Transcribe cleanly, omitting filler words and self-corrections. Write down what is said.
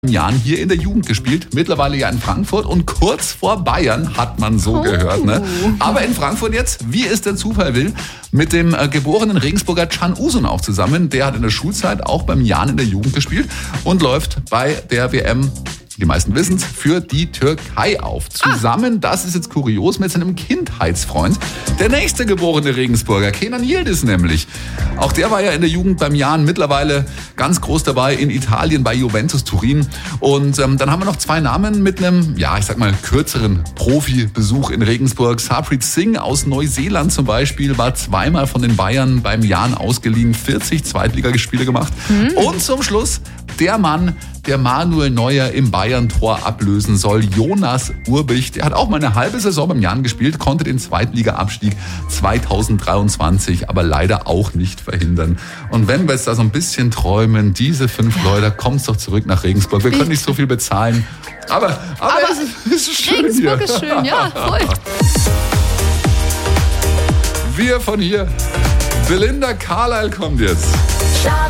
Jahren hier in der Jugend gespielt, mittlerweile ja in Frankfurt und kurz vor Bayern, hat man so gehört. Ne? Aber in Frankfurt jetzt, wie es der Zufall will, mit dem geborenen Regensburger Can Uzun zusammen. Der hat in der Schulzeit auch beim Jan in der Jugend gespielt und läuft bei der WM, die meisten wissen es, für die Türkei auf. Zusammen, das ist jetzt kurios, mit seinem Kindheitsfreund, der nächste geborene Regensburger, Kenan Yildiz nämlich. Auch der war ja in der Jugend beim Jan, mittlerweile ganz groß dabei in Italien bei Juventus Turin. Und dann haben wir noch zwei Namen mit einem, ja, ich sag mal, kürzeren Profibesuch in Regensburg. Sarpreet Singh aus Neuseeland zum Beispiel war zweimal von den Bayern beim Jan ausgeliehen, 40 Zweitligaspiele gemacht. Und zum Schluss der Mann, der Manuel Neuer im Bayern-Tor ablösen soll, Jonas Urbich. Der hat auch mal eine halbe Saison beim Jan gespielt, konnte den Zweitliga-Abstieg 2023 aber leider auch nicht verhindern. Und wenn wir jetzt da so ein bisschen träumen, diese 5 Leute, kommt's doch zurück nach Regensburg. Wir können nicht so viel bezahlen, aber es ist schön Regensburg hier. ist schön, ja, voll. Wir von hier. Belinda Carlisle kommt jetzt.